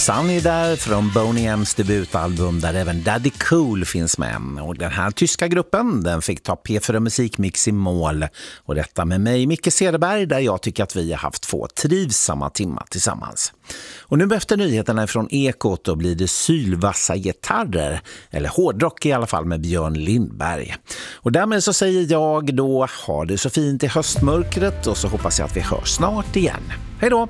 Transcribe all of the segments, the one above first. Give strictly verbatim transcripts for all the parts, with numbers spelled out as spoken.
Sunny där från Boney M's debutalbum där även Daddy Cool finns med. Och den här tyska gruppen den fick ta P fyra Musikmix i mål. Och detta med mig, Micke Cederberg, där jag tycker att vi har haft två trivsamma timmar tillsammans. Och nu efter nyheterna från Ekot då blir det sylvassa gitarrer, eller hårdrock i alla fall med Björn Lindberg. Och därmed så säger jag då, ha det så fint i höstmörkret och så hoppas jag att vi hörs snart igen. Hej då!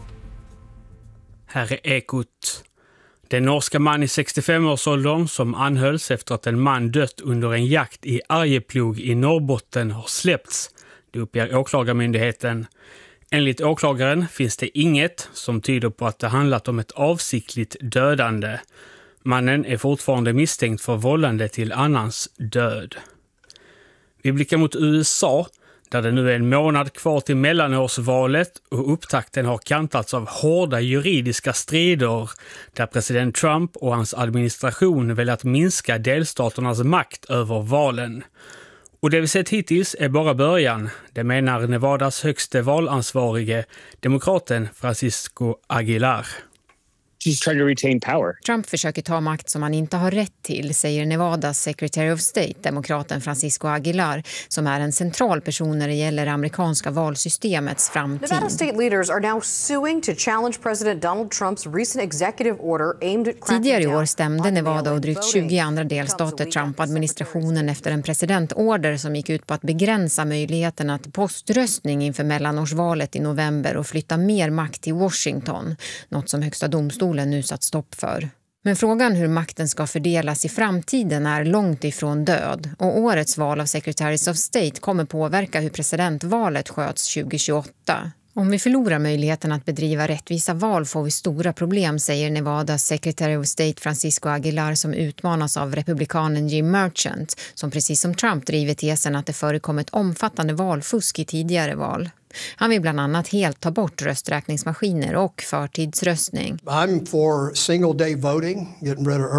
Här är Ekot. Den norska man i sextiofem-årsåldern som anhölls efter att en man dött under en jakt i Arjeplog i Norrbotten har släppts. Det uppger åklagarmyndigheten. Enligt åklagaren finns det inget som tyder på att det handlat om ett avsiktligt dödande. Mannen är fortfarande misstänkt för vållande till annans död. Vi blickar mot U S A där det nu är en månad kvar till mellanårsvalet och upptakten har kantats av hårda juridiska strider där president Trump och hans administration vill att minska delstaternas makt över valen. Och det vi sett hittills är bara början, det menar Nevadas högste valansvarige, demokraten Francisco Aguilar. She's trying to retain power. Trump försöker ta makt som han inte har rätt till, säger Nevadas Secretary of State, demokraten Francisco Aguilar, som är en central person när det gäller amerikanska valsystemets framtid. Nevada state leaders are now suing to challenge President Donald Trumps recent executive order aimed at cracking Tidigare i down år stämde on Nevada och mail-in drygt voting. tjugo andra delstater Trump-administrationen efter en presidentorder som gick ut på att begränsa möjligheterna till poströstning inför mellanårsvalet i november och flytta mer makt till Washington, något som högsta domstolen nu satt stopp för. Men frågan hur makten ska fördelas i framtiden är långt ifrån död och årets val av Secretaries of State kommer påverka hur presidentvalet sköts tjugohundratjugoåtta. Om vi förlorar möjligheten att bedriva rättvisa val får vi stora problem, säger Nevadas Secretary of State Francisco Aguilar som utmanas av republikanen Jim Merchant som precis som Trump driver tesen att det förekommit omfattande valfusk i tidigare val. Han vill bland annat helt ta bort rösträkningsmaskiner och förtidsröstning. I'm for single day voting, getting rid of